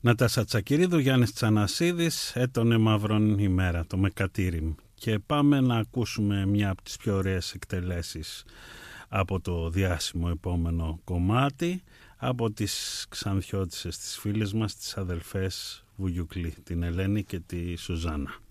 Νατάσα Τσακυρίδου, Γιάννης Τσανασίδης, έτονε μαύρον ημέρα, το Μεκατήριμ. Και πάμε να ακούσουμε μια από τις πιο ωραίες εκτελέσεις από το διάσημο επόμενο κομμάτι, από τις Ξανθιώτισσες, τις φίλες μας, τις αδελφές Βουγιουκλή, την Ελένη και τη Σουζάνα.